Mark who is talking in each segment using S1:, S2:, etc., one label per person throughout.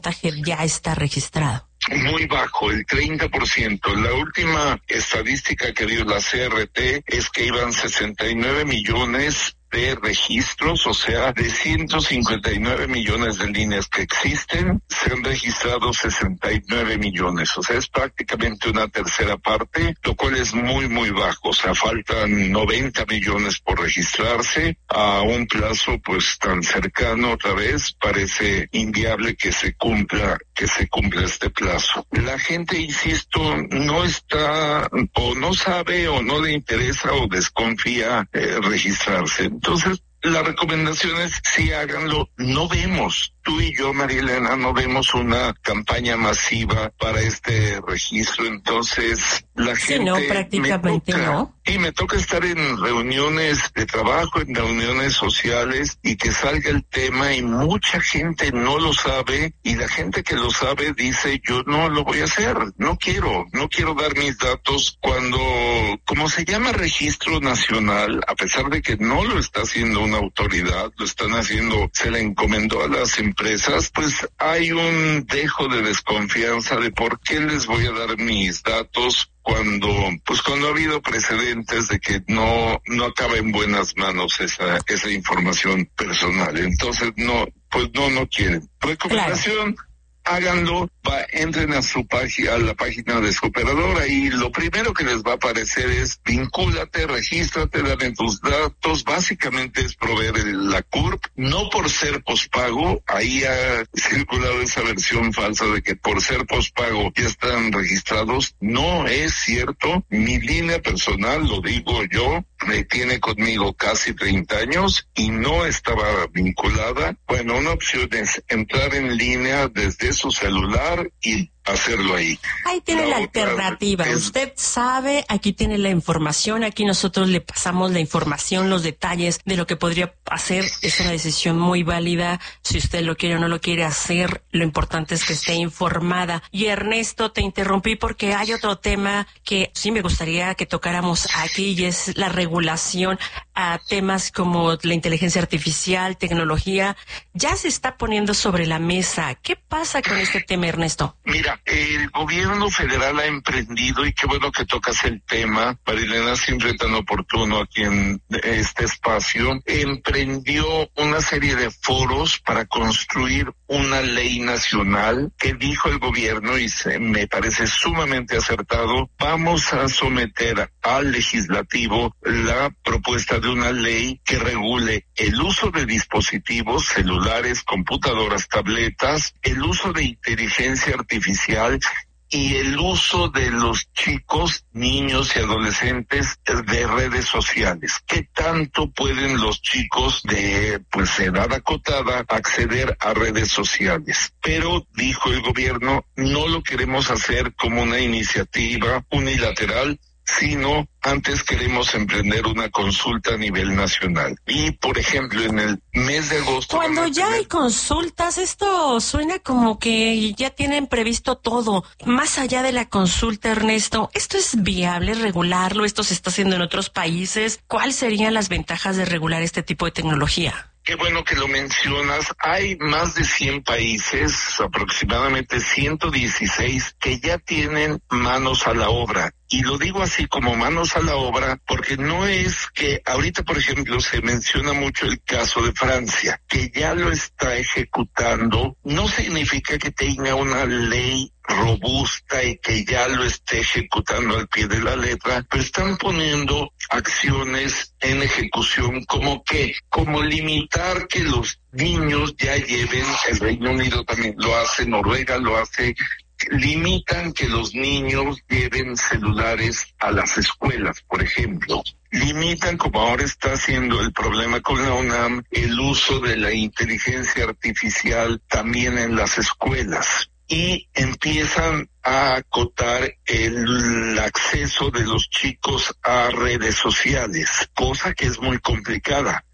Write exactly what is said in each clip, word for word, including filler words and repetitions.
S1: ya está registrado?
S2: Muy bajo, el treinta por ciento. La última estadística que dio la C R T es que iban sesenta y nueve millones de registros, o sea, de ciento cincuenta y nueve millones de líneas que existen, se han registrado sesenta y nueve millones, o sea, es prácticamente una tercera parte, lo cual es muy, muy bajo, o sea, faltan noventa millones por registrarse, a un plazo pues tan cercano otra vez, parece inviable que se cumpla, que se cumpla este plazo. La gente, insisto, no está, o no sabe, o no le interesa, o desconfía eh, registrarse. Entonces, la recomendación es sí háganlo. No vemos, tú y yo, María Elena, no vemos una campaña masiva para este registro. Entonces, la
S1: sí,
S2: gente...
S1: no, prácticamente
S2: toca,
S1: no.
S2: Y me toca estar en reuniones de trabajo, en reuniones sociales, y que salga el tema, y mucha gente no lo sabe, y la gente que lo sabe dice, yo no lo voy a hacer, no quiero, no quiero dar mis datos cuando, como se llama registro nacional, a pesar de que no lo está haciendo una autoridad, lo están haciendo, se le encomendó a las empresas, pues hay un dejo de desconfianza de por qué les voy a dar mis datos cuando, pues cuando ha habido precedentes de que no, no acaba en buenas manos esa, esa información personal. Entonces no, pues no, no quieren. Recomendación, claro. Háganlo, va, entren a su página, a la página de su operadora, y lo primero que les va a aparecer es vincúlate, regístrate, dame tus datos, básicamente es proveer el, la C U R P, no por ser pospago, ahí ha circulado esa versión falsa de que por ser pospago ya están registrados, no es cierto, mi línea personal, lo digo yo, me tiene conmigo casi treinta años y no estaba vinculada. Bueno, una opción es entrar en línea desde su celular y hacerlo ahí.
S1: Ahí tiene la, la alternativa. Es... Usted sabe, aquí tiene la información, aquí nosotros le pasamos la información, los detalles de lo que podría hacer. Es una decisión muy válida. Si usted lo quiere o no lo quiere hacer, lo importante es que esté informada. Y Ernesto, te interrumpí porque hay otro tema que sí me gustaría que tocáramos aquí, y es la regulación a temas como la inteligencia artificial, tecnología. Ya se está poniendo sobre la mesa. ¿Qué pasa con este tema, Ernesto?
S2: Mira, el gobierno federal ha emprendido, y qué bueno que tocas el tema, Marilena, siempre tan oportuno aquí en este espacio, emprendió una serie de foros para construir una ley nacional que dijo el gobierno, y se, me parece sumamente acertado, vamos a someter al legislativo la propuesta de una ley que regule el uso de dispositivos celulares, computadoras, tabletas, el uso de inteligencia artificial y el uso de los chicos, niños y adolescentes de redes sociales. ¿Qué tanto pueden los chicos de pues edad acotada acceder a redes sociales? Pero, dijo el gobierno, no lo queremos hacer como una iniciativa unilateral, sino antes queremos emprender una consulta a nivel nacional. Y, por ejemplo, en el mes de agosto...
S1: Cuando ya
S2: tener...
S1: hay consultas, esto suena como que ya tienen previsto todo. Más allá de la consulta, Ernesto, ¿esto es viable regularlo? ¿Esto se está haciendo en otros países? ¿Cuáles serían las ventajas de regular este tipo de tecnología?
S2: Qué bueno que lo mencionas. Hay más de cien países, aproximadamente ciento dieciséis, que ya tienen manos a la obra. Y lo digo así como manos a la obra porque no es que ahorita, por ejemplo, se menciona mucho el caso de Francia, que ya lo está ejecutando. No significa que tenga una ley robusta y que ya lo esté ejecutando al pie de la letra, pero están poniendo acciones en ejecución como que, como limitar que los niños ya lleven, el Reino Unido también lo hace, Noruega lo hace, limitan que los niños lleven celulares a las escuelas, por ejemplo. Limitan, como ahora está haciendo el problema con la UNAM, el uso de la inteligencia artificial también en las escuelas. Y empiezan a acotar el acceso de los chicos a redes sociales, cosa que es muy complicada.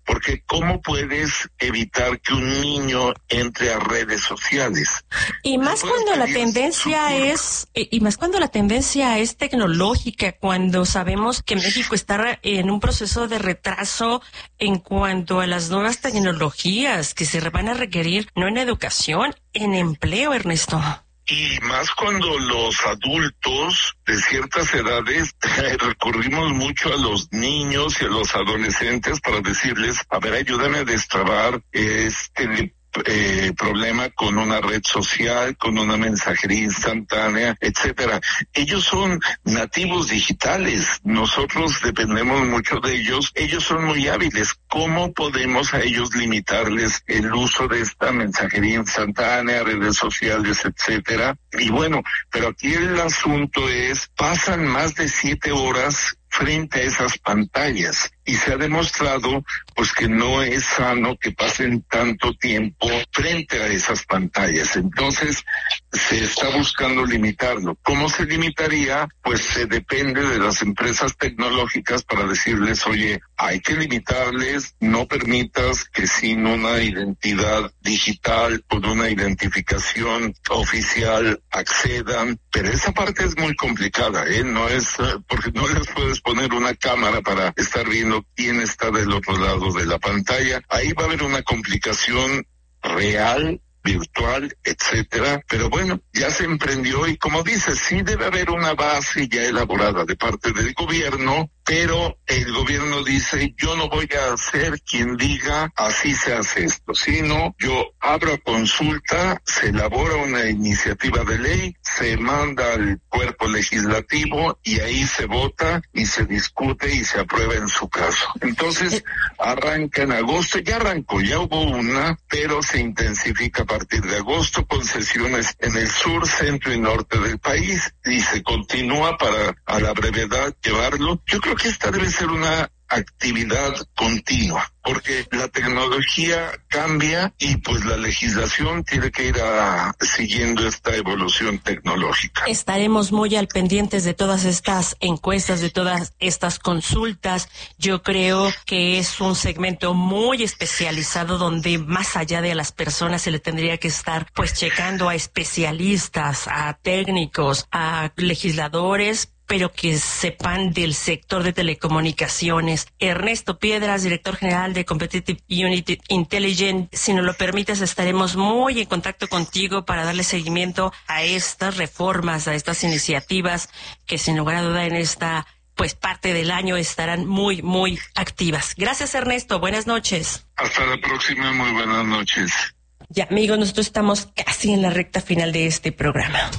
S2: porque ¿cómo puedes evitar que un niño entre a redes sociales?
S1: Y más cuando la tendencia es, y más cuando la tendencia es tecnológica, cuando sabemos que México está en un proceso de retraso en cuanto a las nuevas tecnologías que se van a requerir, no en educación, en empleo, Ernesto.
S2: Y más cuando los adultos de ciertas edades recurrimos mucho a los niños y a los adolescentes para decirles, a ver, ayúdame a destrabar este eh, problema con una red social, con una mensajería instantánea, etcétera. Ellos son nativos digitales, nosotros dependemos mucho de ellos, ellos son muy hábiles. ¿Cómo podemos a ellos limitarles el uso de esta mensajería instantánea, redes sociales, etcétera? Y bueno, pero aquí el asunto es, pasan más de siete horas frente a esas pantallas y se ha demostrado pues que no es sano que pasen tanto tiempo frente a esas pantallas. Entonces se está buscando limitarlo. ¿Cómo se limitaría? Pues se depende de las empresas tecnológicas para decirles, oye, hay que limitarles, no permitas que sin una identidad digital, con una identificación oficial accedan, pero esa parte es muy complicada, ¿eh? No es, porque no les puedes poner una cámara para estar viendo quién está del otro lado de la pantalla. Ahí va a haber una complicación real, virtual, etcétera, pero bueno, ya se emprendió y como dices, sí debe haber una base ya elaborada de parte del gobierno, pero el gobierno dice, yo no voy a ser quien diga así se hace esto, sino yo abro a consulta, se elabora una iniciativa de ley, se manda al cuerpo legislativo y ahí se vota y se discute y se aprueba en su caso. Entonces, arranca en agosto, ya arrancó, ya hubo una, pero se intensifica a partir de agosto, con sesiones en el sur, centro y norte del país, y se continúa para a la brevedad llevarlo. Yo creo que esta debe ser una actividad continua, porque la tecnología cambia y pues la legislación tiene que ir a, siguiendo esta evolución tecnológica.
S1: Estaremos muy al pendientes de todas estas encuestas, de todas estas consultas. Yo creo que es un segmento muy especializado donde más allá de las personas se le tendría que estar pues checando a especialistas, a técnicos, a legisladores, pero que sepan del sector de telecomunicaciones. Ernesto Piedras, director general de Competitive Unity Intelligence, si nos lo permites, estaremos muy en contacto contigo para darle seguimiento a estas reformas, a estas iniciativas que sin lugar a duda en esta pues parte del año estarán muy, muy activas. Gracias, Ernesto. Buenas noches.
S2: Hasta la próxima. Muy buenas noches.
S1: Ya, amigos, nosotros estamos casi en la recta final de este programa.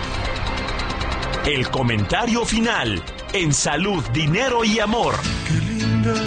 S3: El comentario final en Salud, Dinero y Amor.